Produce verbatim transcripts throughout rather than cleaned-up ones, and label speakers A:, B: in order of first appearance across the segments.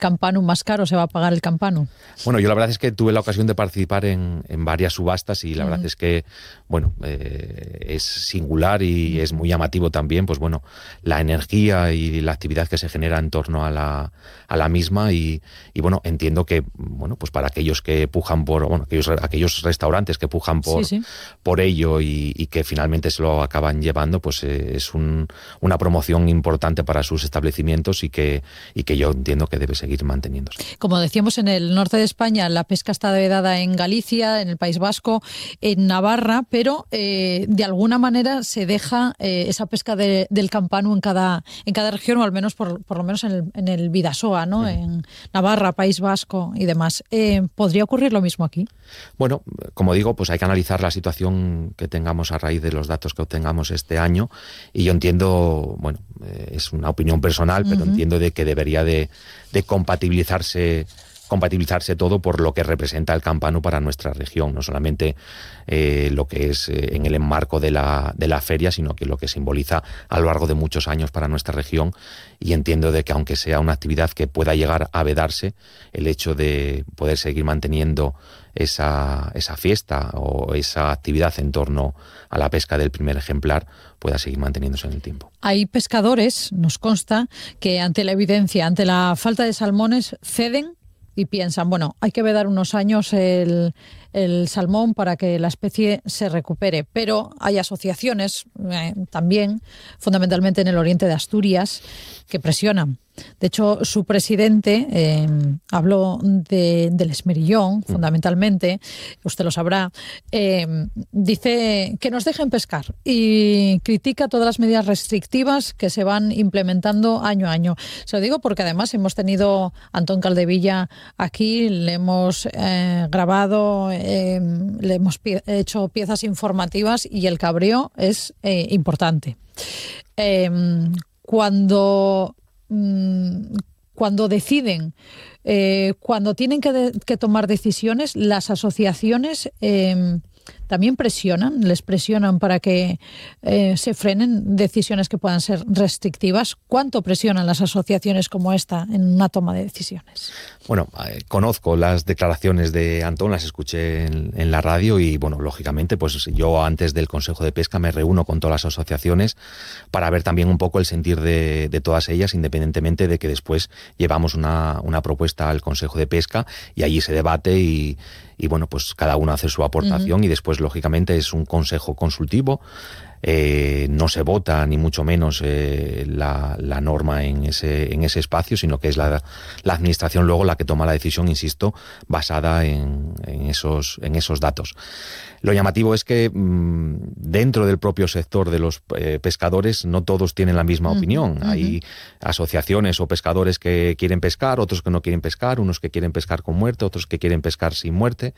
A: campano más caro se va a pagar el campano?
B: Bueno, yo la verdad es que tuve la ocasión de participar en, en varias subastas y la mm. verdad es que, bueno, eh, es singular y mm. es muy llamativo también, pues bueno, la energía y la actividad que se genera en torno a la, a la misma y, y bueno, entiendo que, bueno, pues para aquellos que pujan por, bueno, aquellos, aquellos restaurantes que pujan por, sí, sí. por ello y, y que finalmente se lo acaban llevando, pues eh, es un, una promoción importante para sus establecimientos y que, y que yo entiendo que debe seguir manteniéndose.
A: Como decíamos, en el norte de España la pesca está vedada en Galicia, en el País Vasco, en Navarra, pero eh, de alguna manera se deja eh, esa pesca de, del campano en cada, en cada región, o al menos por, por lo menos en el, en el Bidasoa, ¿no? Uh-huh. En Navarra, País Vasco y demás. Eh, ¿Podría ocurrir lo mismo aquí?
B: Bueno, como digo, pues hay que analizar la situación que tengamos a raíz de los datos que obtengamos este año y yo entiendo, bueno, eh, es una opinión personal, pero uh-huh. entiendo de que debería de, de compatibilizarse compatibilizarse todo por lo que representa el campano para nuestra región, no solamente eh, lo que es eh, en el enmarco de la, de la feria, sino que lo que simboliza a lo largo de muchos años para nuestra región, y entiendo de que aunque sea una actividad que pueda llegar a vedarse, el hecho de poder seguir manteniendo esa, esa fiesta o esa actividad en torno a la pesca del primer ejemplar pueda seguir manteniéndose en el tiempo.
A: Hay pescadores, nos consta, que ante la evidencia, ante la falta de salmones, ceden y piensan, bueno, hay que vedar unos años el, el salmón para que la especie se recupere. Pero hay asociaciones eh, también, fundamentalmente en el oriente de Asturias, que presionan. De hecho, su presidente eh, habló de, del esmerillón, fundamentalmente, usted lo sabrá, eh, dice que nos dejen pescar y critica todas las medidas restrictivas que se van implementando año a año. Se lo digo porque además hemos tenido a Antón Caldevilla aquí, le hemos eh, grabado, eh, le hemos pie- hecho piezas informativas y el cabreo es eh, importante. Eh, cuando... Cuando deciden, eh, cuando tienen que, de, que tomar decisiones, las asociaciones eh, también presionan, les presionan para que eh, se frenen decisiones que puedan ser restrictivas. ¿Cuánto presionan las asociaciones como esta en una toma de decisiones?
B: Bueno, eh, conozco las declaraciones de Antón, las escuché en, en la radio y, bueno, lógicamente, pues yo antes del Consejo de Pesca me reúno con todas las asociaciones para ver también un poco el sentir de, de todas ellas, independientemente de que después llevamos una, una propuesta al Consejo de Pesca y allí se debate y, y bueno, pues cada uno hace su aportación uh-huh. y después, lógicamente, es un consejo consultivo. Eh, no se vota ni mucho menos eh, la, la norma en ese, en ese espacio, sino que es la, la administración luego la que toma la decisión, insisto, basada en, en, esos, en esos datos. Lo llamativo es que mmm, dentro del propio sector de los eh, pescadores no todos tienen la misma uh-huh, opinión. Uh-huh. Hay asociaciones o pescadores que quieren pescar, otros que no quieren pescar, unos que quieren pescar con muerte, otros que quieren pescar sin muerte,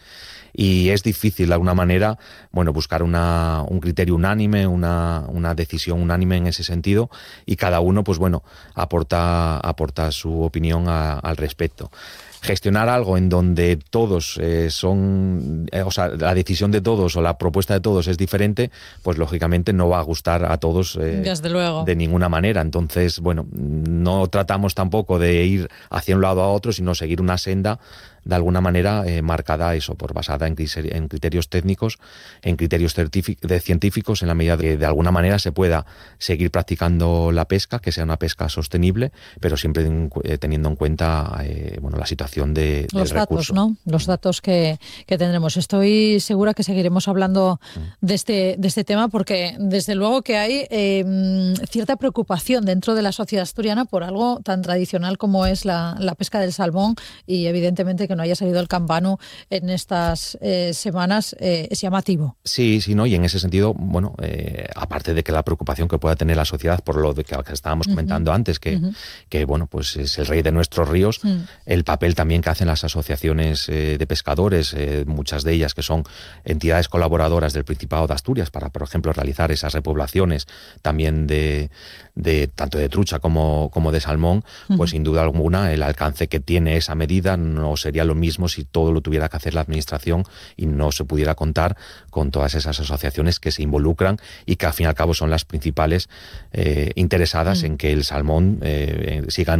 B: y es difícil de alguna manera, bueno, buscar una, un criterio unánime, una, una decisión unánime en ese sentido, y cada uno, pues bueno, aporta, aporta su opinión a, al respecto. Gestionar algo en donde todos eh, son, eh, o sea, la decisión de todos o la propuesta de todos es diferente, pues lógicamente no va a gustar a todos eh,
A: Desde luego.
B: de ninguna manera. Entonces, bueno, no tratamos tampoco de ir hacia un lado a otro, sino seguir una senda de alguna manera eh, marcada eso, por basada en, en criterios técnicos, en criterios de científicos, en la medida de que de alguna manera se pueda seguir practicando la pesca, que sea una pesca sostenible, pero siempre en, eh, teniendo en cuenta eh, bueno, la situación de,
A: los
B: del
A: datos,
B: recurso.
A: ¿no? Los datos que, que tendremos. Estoy segura que seguiremos hablando de este, de este tema porque desde luego que hay eh, cierta preocupación dentro de la sociedad asturiana por algo tan tradicional como es la, la pesca del salmón, y evidentemente que no haya salido el campano en estas eh, semanas eh, es llamativo.
B: Sí, sí, ¿no? Y en ese sentido, bueno, eh, aparte de que la preocupación que pueda tener la sociedad por lo de que, que estábamos comentando uh-huh. antes, que, uh-huh. que, bueno, pues es el rey de nuestros ríos, uh-huh. el papel también que hacen las asociaciones eh, de pescadores, eh, muchas de ellas que son entidades colaboradoras del Principado de Asturias para, por ejemplo, realizar esas repoblaciones también de, de tanto de trucha como, como de salmón, uh-huh. pues sin duda alguna el alcance que tiene esa medida no sería lo mismo si todo lo tuviera que hacer la administración y no se pudiera contar con todas esas asociaciones que se involucran y que al fin y al cabo son las principales eh, interesadas uh-huh. en que el salmón eh, siga